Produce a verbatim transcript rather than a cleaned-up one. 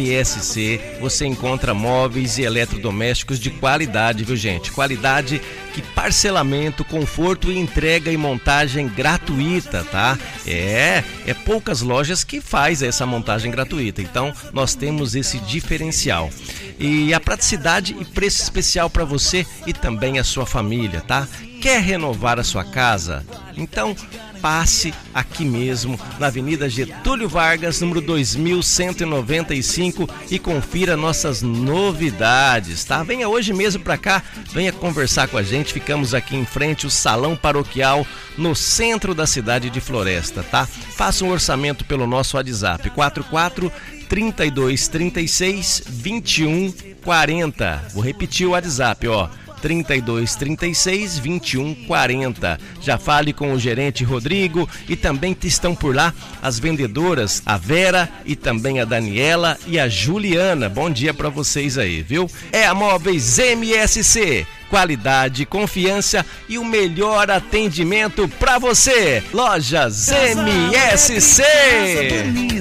M S C você encontra móveis e eletrodomésticos de qualidade, viu gente? Qualidade que parcelamento, conforto e entrega e montagem gratuita, tá? É, é poucas lojas que faz essa montagem gratuita, então nós temos esse diferencial. E a praticidade e preço especial para você e também a sua família, tá? Quer renovar a sua casa? Então passe aqui mesmo na Avenida Getúlio Vargas, número dois mil cento e noventa e cinco e confira nossas novidades, tá? Venha hoje mesmo para cá, venha conversar com a gente. Ficamos aqui em frente ao Salão Paroquial, no centro da cidade de Floresta, tá? Faça um orçamento pelo nosso WhatsApp quatro quatro, trinta e dois, trinta e seis, vinte e um, quarenta. Vou repetir o WhatsApp, ó. trinta e dois, trinta e seis, vinte e um, quarenta. Já fale com o gerente Rodrigo e também estão por lá as vendedoras, a Vera e também a Daniela e a Juliana. Bom dia para vocês aí, viu? É a Móveis M S C. Qualidade, confiança e o melhor atendimento para você. Lojas M S C.